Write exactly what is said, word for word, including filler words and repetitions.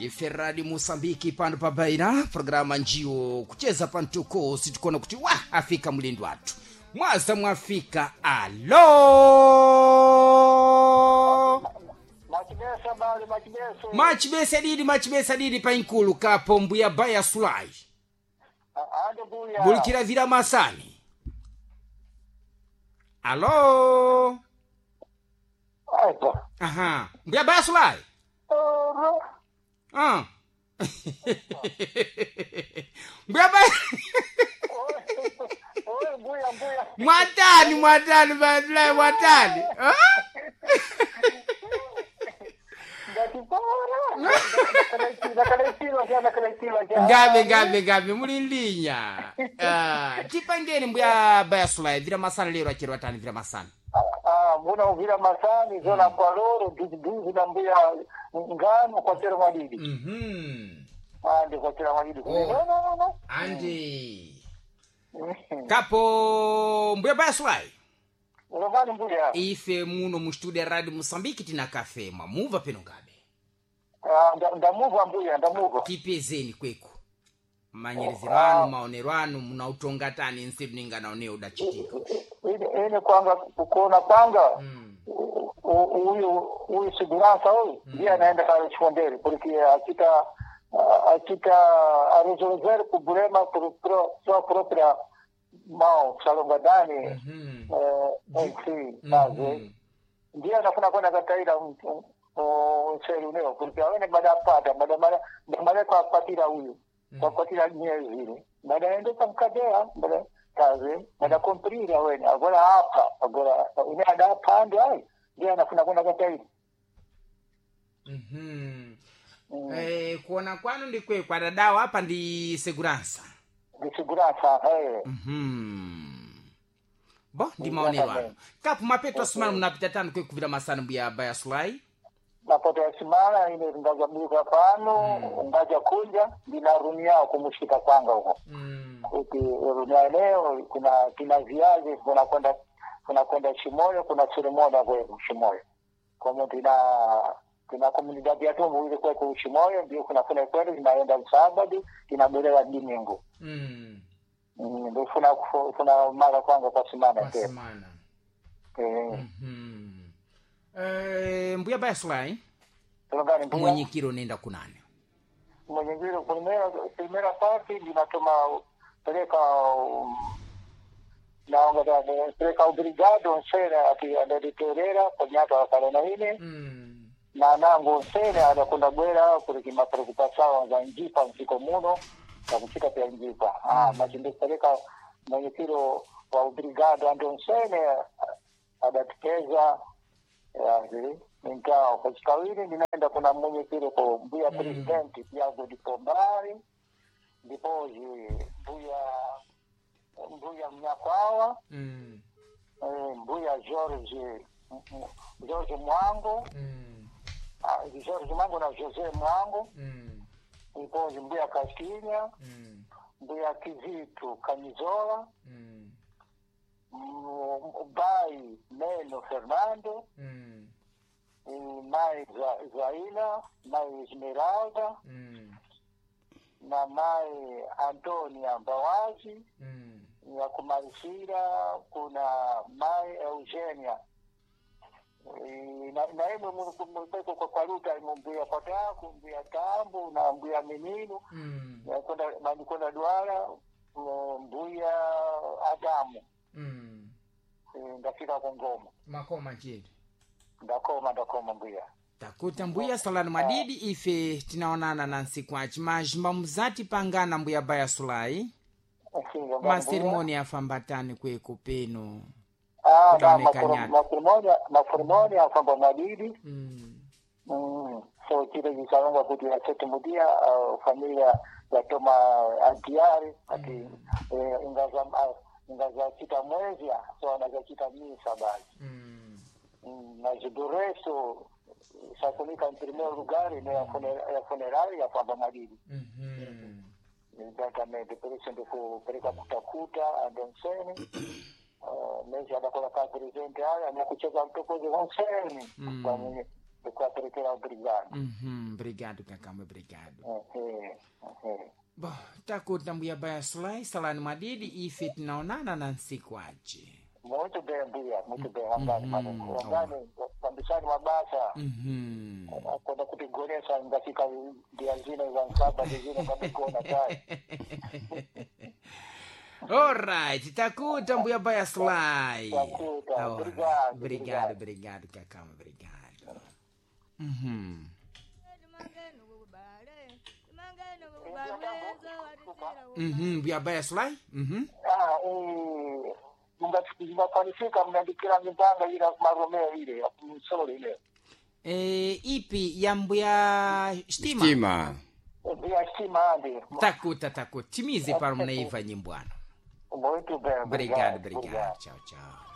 ife Radio Mosambiki pano pabaina programa njio kucheza pantuko situkona kuti wa afika mlindo watu mwaza mwafika. Alo Machibesa bali machibesa machibesa didi machibesa didi pa inkulu kapo mbuya baya sulai ande buya bulikira vira masani. Alo aipo aha mbuya baya sulai ah mbuya baya oye buya buya mwatani mwatani mwatani mwatani ah ngabe ngabe ngabe mulindinya ah tipangeni mbuya baya sulai vira masana lero achirwa tani vira masana ah mbona uvira masani zona kwa loro dudu na mbuya ngano kwa tera madidi mhm ande kwa tera madidi no no no andi kapo mbuya baya sulai unavani mbuya ife muno mu studio Radio Mosambiki tina cafe mamuva peno ngabe ah ndamuva mbuya ndamuva tipezeni kweko manyerezerano maonerano munautongatani instead ninga naoneo dachitika ine ine kwanga kuona kwanga huyu huyu segurança huyu ndiye anaenda kwa chondere porque akita akita resolver problema por sua própria mão salongadani eh sim sabe ndiye anafuna kwenda kataira o seruneo porque awene baada pata baada baada kwa patira huyu kwa patira nyezi baada ende kumkadea baada kazi baada comprira wewe agora hapa agora unaenda hapa ndio ndiye anafuna kwenda kataira mhm eh kuona kwanu ndikwe kwa dadao hapa ndi segurança de segurança eh mhm bo ndi maonerano kapu mapeto simana mnapita tano kwe kuvira masana mbuya baya sulai mapoto ya simana ine ngaza buka pano ngaja kunja ndina rumia kumushika kwanga huko mm kuti rumia leo kuna kina viazi kuna kwenda kuna kwenda Chimoyo kuna ceremonia kwa Chimoyo kama tuna tuna comunidade ya Tumbu ile kwa Chimoyo ndio kuna kuna kwenda inaenda Sabado inabolewa domingo mm ndio kuna kuna mara kwanga kwa simana kwa simana eh mhm eh mbuya baya sulai tunagani mbuya mwenye kiro nenda kunane mwenye kiro primera primera parte linatoma peleka naonga da peleka obrigado sera ati adediterera konyata wakalona ile mm na nango sera adakwenda bwera kuliki mapreocupação za njipa mfiko muno na kufika pia njipa ah machinde peleka mwenye kiro wa obrigado ando sera adatekeza yaani ningao kwa kawili ninaenda kuna mwenye kile kwa mbuya president pia go dipombari dipoji mbuya mbuya mnyakwawa mm eh mbuya George George Mwango mm ah George Mwango na Jose Mwango mm dipoji mbuya Castilha mm mbuya Kizitu Kanizola mm Bai Meno Fernando mm mai Zaina mai Esmeralda mm na mai Antonia Mbawazi mm ya kumalizira kuna mai Eugenia na na imo mko kwa kwa luta mbuya Pataku mbuya Tambo na mbuya Menino mm ya kwenda mani kwenda Duara mbuya Adamu mm ndafika kwa Ngoma makoma chiri ndakoma ndakoma mbuya takuta mbuya salani madidi ife tinaonana na nsiku achimajimba muzati pangana mbuya baya sulai ma ceremony afambatani kweko peno ah na maformonia maformonia afamba madidi mm mm so kile kisalonga kuti asete mudia familia ya toma antiari ati ingaza ingaza kita mwezi so anaza kita misa basi mm na jidoreso sakunika em primeiro lugar e na funerária ya kwamba madidi mhm exatamente por isso ndo kupeleka kutakuta andonseni uh, mesha adakola ka presente haya na kucheza mtokozi wonseni kwa mwenye ndikuwaperekera obrigado. Mhm, obrigado kakamwe, obrigado. Ehe, ehe. Bom, takuta mbuya baya sulai salani madidi ife tinaonana na nsikwaji. Muito bem, Bia, muito bem. Wangani, mano. Wangani, wambishani mabasa. Mhm. Kwenda kupigonesha ngafika dia zine za msaba, dia zine kamekona tai. Alright, takuta mbuya baya sulai. Takuta, Oh, obrigado, obrigado, obrigado kakama, obrigado. Mhm. Mhm, mbuya baya sulai? Mhm. Ah, eh, ungafanifika mnaandikira mipanga ile maromeo ile ya kumsolo ile. Eh, ipi ya mbuya stima? Stima. Ya stima ande. Takuta, takuta. Timize para mnaiva nyimbwana. Muito bem, Obrigado, obrigado. Tchau, tchau.